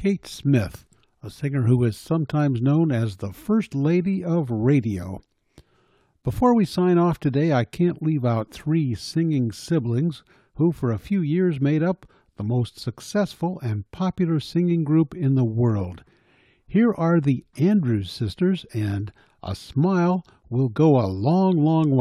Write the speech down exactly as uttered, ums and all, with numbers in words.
Kate Smith, a singer who is sometimes known as the First Lady of Radio. Before we sign off today, I can't leave out three singing siblings who for a few years made up the most successful and popular singing group in the world. Here are the Andrews Sisters, and A Smile Will Go a Long, Long Way.